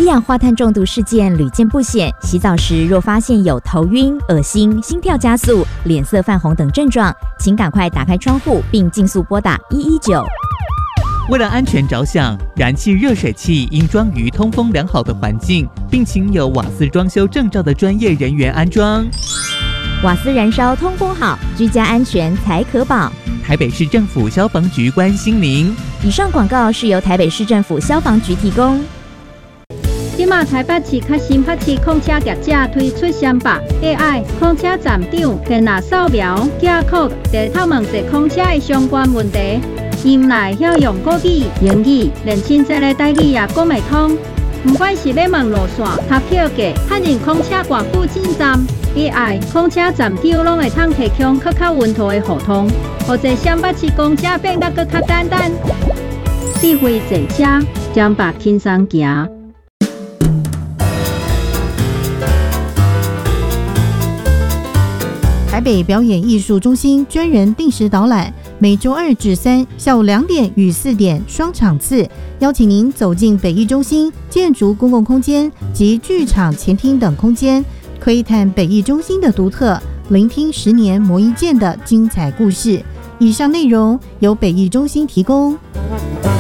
一氧化碳中毒事件屡见不鲜，洗澡时若发现有头晕、恶心、心跳加速、脸色泛红等症状，请赶快打开窗户并尽速拨打119。 为了安全着想，燃气热水器应装于通风良好的环境，并请有瓦斯装修证照的专业人员安装。 瓦斯燃烧通风好，居家安全才可保。 台北市政府消防局关心您。 以上广告是由台北市政府消防局提供。 即马台北市较新北市控车业者推出新版 AI 控车站长电脑扫描 QR Code， 地透问些控车的相关问题。因来晓用国语、英语，连亲切的台语也讲袂通。不管是要问路线、搭票价、确认控车挂附近站 ，AI 控车站长拢会通提供更较稳妥的互通，或者新北市公车变得更较简单。智慧坐车，将把轻松行。 台北表演艺术中心专人定时导览，每周2至3下午2点与4点双场次，邀请您走进北艺中心建筑公共空间及剧场前厅等空间，窥探北艺中心的独特，聆听10年磨一剑的精彩故事。以上内容由北艺中心提供。